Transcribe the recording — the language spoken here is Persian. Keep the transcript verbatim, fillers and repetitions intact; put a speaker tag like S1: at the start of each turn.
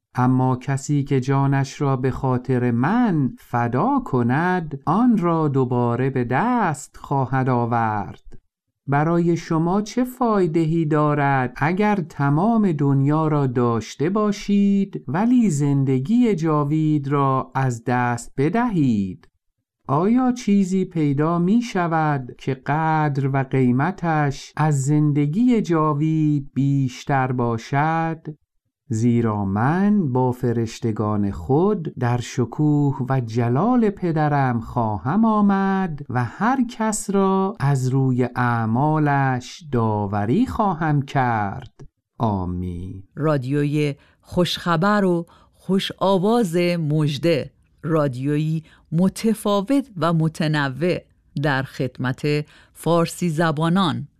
S1: اما کسی که جانش را به خاطر من فدا کند آن را دوباره به دست خواهد آورد. برای شما چه فایده‌ای دارد اگر تمام دنیا را داشته باشید ولی زندگی جاوید را از دست بدهید؟ آیا چیزی پیدا می شود که قدر و قیمتش از زندگی جاوید بیشتر باشد؟ زیرا من با فرشتگان خود در شکوه و جلال پدرم خواهم آمد و هر کس را از روی اعمالش داوری خواهم کرد. آمین.
S2: رادیوی خوشخبر و خوش آواز مژده، رادیویی متفاوت و متنوع در خدمت فارسی زبانان.